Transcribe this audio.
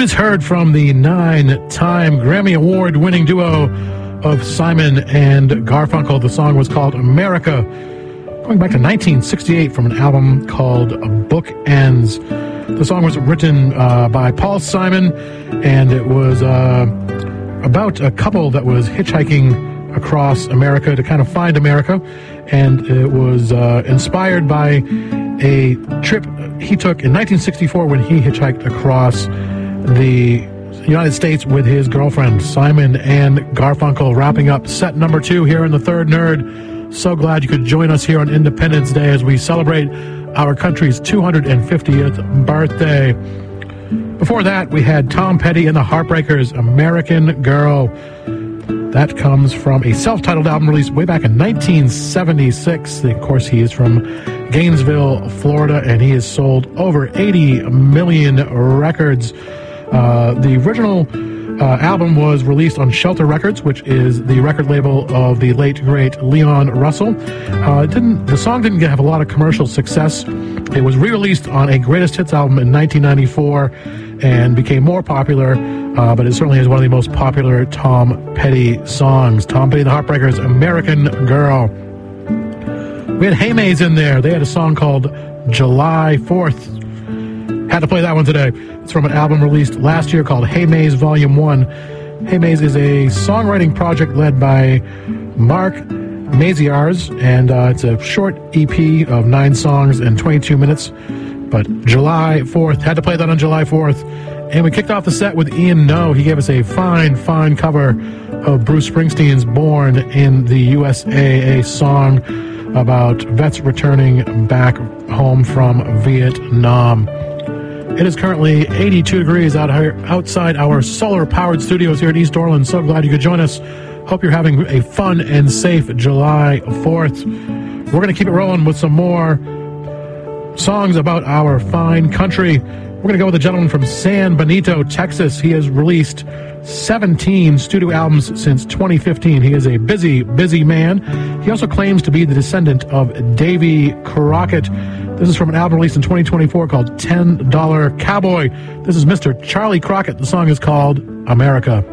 just heard from the 9-time Grammy Award-winning duo of Simon and Garfunkel. The song was called America, going back to 1968 from an album called Bookends. The song was written by Paul Simon, and it was about a couple that was hitchhiking across America to kind of find America, and it was inspired by a trip he took in 1964 when he hitchhiked across the United States with his girlfriend. Simon and Garfunkel wrapping up set number 2 here in the Third Nerd. So glad you could join us here on Independence Day as we celebrate our country's 250th birthday. Before that, we had Tom Petty and the Heartbreakers, American Girl. That comes from a self-titled album released way back in 1976. Of course, he is from Gainesville, Florida, and he has sold over 80 million records. The original album was released on Shelter Records, which is the record label of the late, great Leon Russell. The song didn't have a lot of commercial success. It was re-released on a Greatest Hits album in 1994 and became more popular, but it certainly is one of the most popular Tom Petty songs. Tom Petty and the Heartbreakers, American Girl. We had Hey Mays in there. They had a song called July 4th. Had to play that one today. It's from an album released last year called Hey Mays Volume 1. Hey Mays is a songwriting project led by Mark Maziarz, and it's a short EP of 9 songs and 22 minutes. But July 4th, had to play that on July 4th. And we kicked off the set with Ian Noe. He gave us a fine, fine cover of Bruce Springsteen's Born in the USA, a song about vets returning back home from Vietnam. It is currently 82 degrees outside our solar-powered studios here at East Orland. So glad you could join us. Hope you're having a fun and safe July 4th. We're going to keep it rolling with some more songs about our fine country. We're going to go with a gentleman from San Benito, Texas. He has released 17 studio albums since 2015. He is a busy, busy man. He also claims to be the descendant of Davy Crockett. This is from an album released in 2024 called $10 Cowboy. This is Mr. Charlie Crockett. The song is called America.